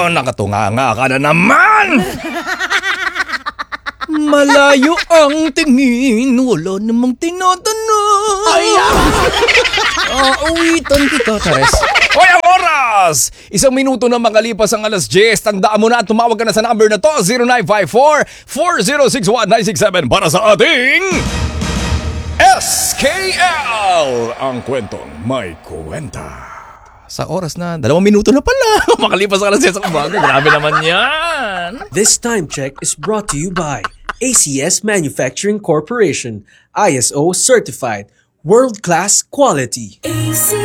nakatunganga ka na naman! Malayo ang tingin, wala namang tinatanong. Awitan kita, Teres. Hoy, ang oras! 1 minuto na makalipas ang alas 10. Tandaan mo na at tumawag ka na sa number na to, 0954-4061-967 para sa ating SKL, ang kwentong may kwenta. Sa oras na, 2 minuto na pala. Makalipas ang alas 10 sa umaga. Grabe naman yan. This time check is brought to you by ACS Manufacturing Corporation, ISO certified, world-class quality.